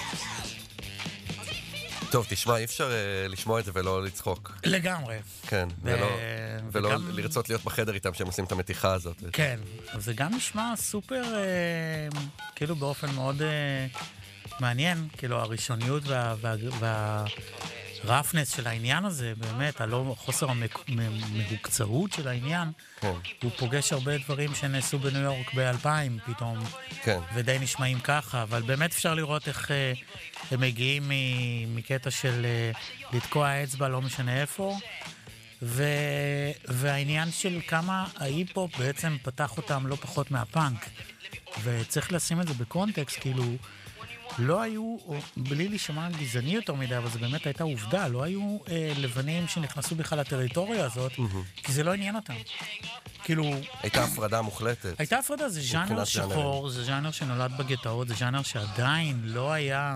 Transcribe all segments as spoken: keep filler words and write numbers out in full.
טוב, תשמע, אי אפשר uh, לשמוע את זה ולא לצחוק. לגמרי. כן, ו... ולא, ולא וגם... לרצות להיות בחדר איתם שהם עושים את המתיחה הזאת. כן, זה גם נשמע סופר, אה, כאילו באופן מאוד אה, מעניין, כאילו הראשוניות וה... וה... וה... רפנס של העניין הזה, באמת, הלא חוסר המהוקצרות של העניין, כן. הוא פוגש הרבה דברים שנעשו בניו יורק ב-אלפיים פתאום, כן. ודי נשמעים ככה, אבל באמת אפשר לראות איך אה, הם מגיעים מקטע של אה, לתקוע אצבע, לא משנה איפה, ו... והעניין של כמה ההיפ-הופ בעצם פתח אותם לא פחות מהפאנק, וצריך לשים את זה בקונטקסט, כאילו, לא היו, בלי להישמע גזעני יותר מדי, אבל זו באמת הייתה עובדה, לא היו אה, לבנים שנכנסו בכלל לטריטוריה הזאת, mm-hmm. כי זה לא עניין אותם. כאילו... הייתה הפרדה מוחלטת. הייתה הפרדה, זה ז'אנר שחור, זה ז'אנר שנולד בגטאות, זה ז'אנר שעדיין לא היה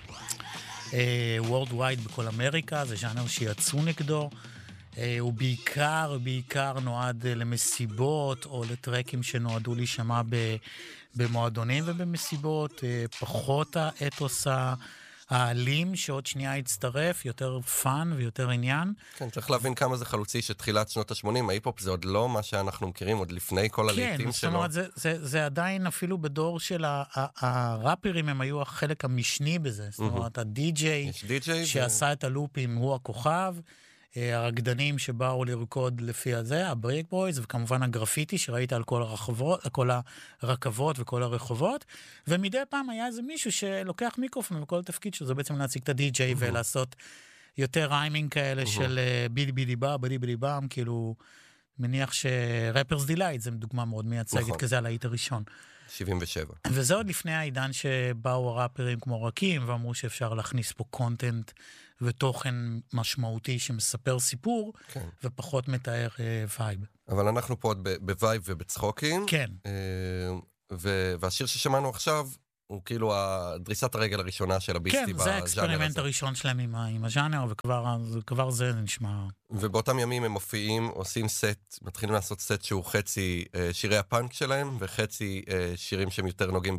אה, worldwide בכל אמריקה, זה ז'אנר שיצאו נגדו, אה, הוא בעיקר, בעיקר נועד אה, למסיבות, או לטרקים שנועדו להישמע ב... במועדונים ובמסיבות, פחות האתוס העלים שעוד שנייה יצטרף, יותר פאן ויותר עניין. כן, צריך להבין כמה זה חלוצי שתחילת שנות ה-שמונים, ההיפ-הופ זה עוד לא מה שאנחנו מכירים, עוד לפני כל הלעיתים שלו. כן, זאת אומרת, זה, זה, זה עדיין אפילו בדור של הראפרים, הם היו החלק המשני בזה, זאת אומרת, הדי-ג'יי שעשה את הלופים הוא הכוכב, הרקדנים שבאו לרקוד לפי הזה, הבריק בויז, וכמובן הגרפיטי שראית על כל הרחבות, כל הרכבות וכל הרחובות, ומדי פעם היה איזה מישהו שלוקח מיקרופון וכל תפקיד שזה בעצם להציג את הדי-ג'יי ולעשות יותר ריימינג כאלה של בידי בידי בא, בידי בידי באם, כאילו מניח שרפרס דילייט זה דוגמה מאוד מייצגת כזה על ההיט הראשון. שבעים ושבע. וזה עוד לפני העידן שבאו הראפרים כמו רקים ואמרו שאפשר להכניס פה קונטנט ותוכן משמעותי שמספר סיפור, כן. ופחות מתאר אה, וייב. אבל אנחנו פה עוד בווייב ובצחוקים. כן. אה, ו- והשיר ששמענו עכשיו, הוא כאילו דריסת הרגל הראשונה של הביסטי כן, בז'אנר הזה. כן, זה האקספרימנט הראשון שלהם עם, עם הז'אנר, וכבר כבר זה נשמע... ובאותם ימים הם מופיעים, עושים סט, מתחילים לעשות סט שהוא חצי אה, שירי הפאנק שלהם, וחצי אה, שירים שהם יותר נוגעים